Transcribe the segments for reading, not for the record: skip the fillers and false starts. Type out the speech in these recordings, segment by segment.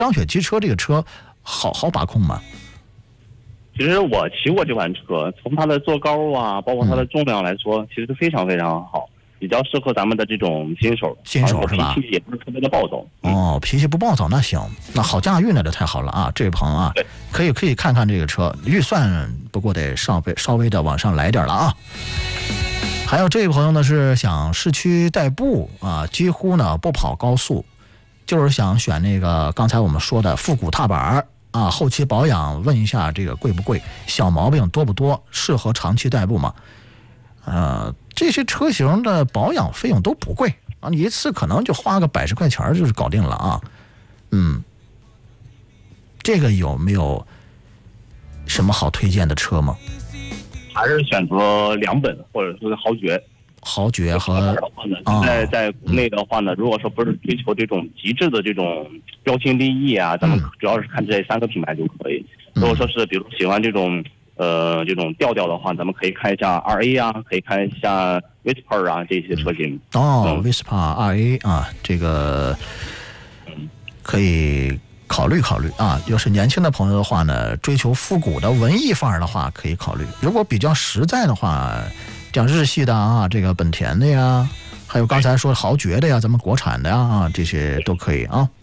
钢雪机车这个车好把控吗？ 其实我骑过这款车，从它的坐高啊，包括它的重量来说，其实非常非常好，比较适合咱们的这种新手是吧？脾气也不是特别的暴躁。 哦，脾气不暴躁，那行，那好驾驭那就太好了啊！这位朋友啊，可以看看这个车，预算不过得稍微的往上来点了啊。还有这位朋友呢是想市区代步啊，几乎呢不跑高速，就是想选那个刚才我们说的复古踏板啊，后期保养问一下这个贵不贵，小毛病多不多，适合长期代步吗？这些车型的保养费用都不贵啊，你一次可能就花个100块钱就是搞定了啊。这个有没有什么好推荐的车吗？ 还是选择2本或者是豪爵和在国内的话呢，如果说不是追求这种极致的这种标新立异啊，咱们主要是看这3个品牌就可以。如果说是比如喜欢这种调调的话，咱们可以看一下2A 啊，可以看一下 Whisper 啊这些车型。 Whisper 2A 啊，这个可以考虑啊。要是年轻的朋友的话呢，追求复古的文艺范儿的话，可以考虑。如果比较实在的话，像日系的啊，这个本田的呀，还有刚才说豪爵的呀，咱们国产的呀，这些都可以啊。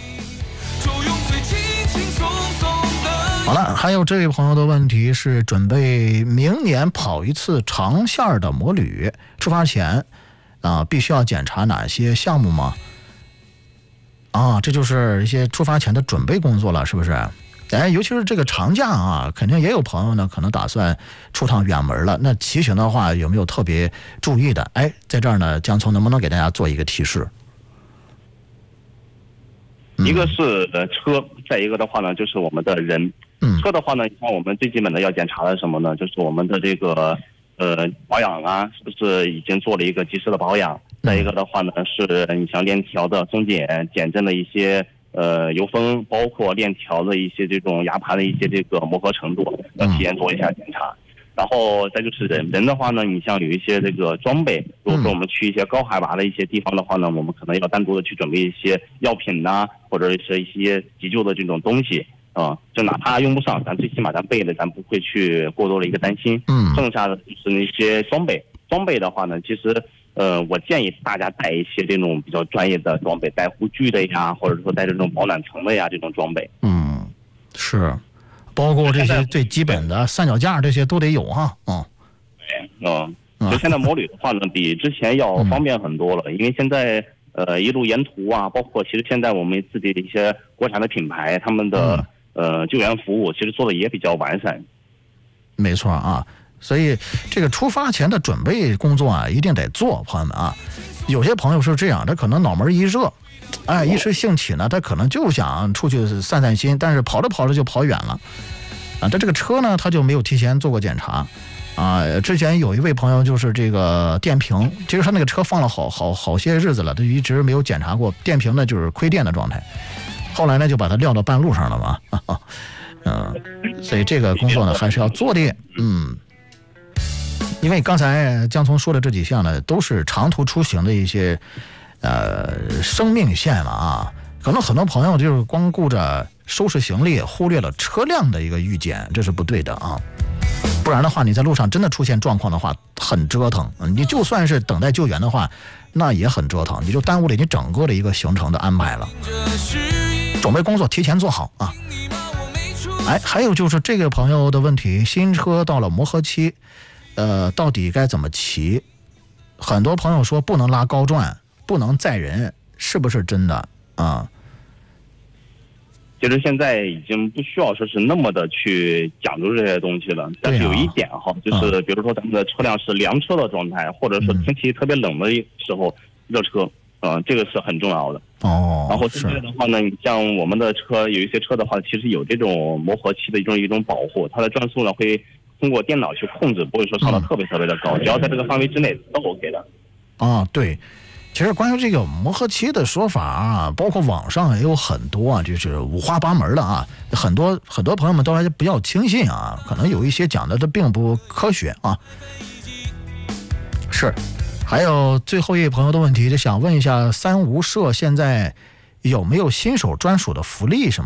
好了，还有这位朋友的问题是准备明年跑一次长线的摩旅，出发前必须要检查哪些项目吗？这就是一些出发前的准备工作了，是不是？尤其是这个长假啊，肯定也有朋友呢，可能打算出趟远门了。那骑行的话，有没有特别注意的？在这儿呢，江聪能不能给大家做一个提示？ 一个是车，再一个的话呢，就是我们的人。车的话呢，像我们最基本的要检查的什么呢？就是我们的这个保养啊，是不是已经做了一个及时的保养？再一个的话呢，是你像链条的松减、减震的一些油封，包括链条的一些这种牙盘的一些这个磨合程度，要提前做一下检查。然后再就是人的话呢，你像有一些这个装备，如果说我们去一些高海拔的一些地方的话呢，我们可能要单独的去准备一些药品呐，或者是一些急救的这种东西就哪怕用不上，咱最起码咱备了，咱不会去过多的一个担心。剩下的就是那些装备的话呢，其实我建议大家带一些这种比较专业的装备，带护具的呀，或者说带这种保暖层的呀，这种装备。 是。包括这些最基本的三脚架，这些都得有哈。 就现在摩旅的话呢，比之前要方便很多了，因为现在一路沿途啊，包括其实现在我们自己的一些国产的品牌，他们的救援服务其实做的也比较完善。 没错啊，所以这个出发前的准备工作啊，一定得做，朋友们啊。有些朋友是这样，他可能脑门一热。一时兴起呢，他可能就想出去散散心，但是跑着跑着就跑远了这个车呢，他就没有提前做过检查之前有一位朋友就是这个电瓶，其实他那个车放了好些日子了，他一直没有检查过电瓶呢，就是亏电的状态，后来呢就把它撂到半路上了嘛所以这个工作呢还是要做的因为刚才江聪说的这几项呢，都是长途出行的一些生命线了可能很多朋友就是光顾着收拾行李，忽略了车辆的一个预检，这是不对的不然的话，你在路上真的出现状况的话，很折腾。你就算是等待救援的话，那也很折腾，你就耽误了你整个的一个行程的安排了。准备工作提前做好还有就是这个朋友的问题，新车到了磨合期，到底该怎么骑？很多朋友说不能拉高转，不能载人，是不是真的其实现在已经不需要说是那么的去讲究这些东西了，但是有一点就是比如说咱们的车辆是凉车的状态，或者说天气特别冷的时候热车这个是很重要的然后现在的话呢，你像我们的车有一些车的话，其实有这种磨合期的一种保护，它的转速呢会通过电脑去控制，不会说上到特别的高，只要在这个范围之内都 OK 的对。其实关于这个磨合期的说法包括网上也有很多就是五花八门的很多朋友们都还不要轻信可能有一些讲的并不科学是。还有最后一位朋友的问题，就想问一下，三无社现在有没有新手专属的福利什么？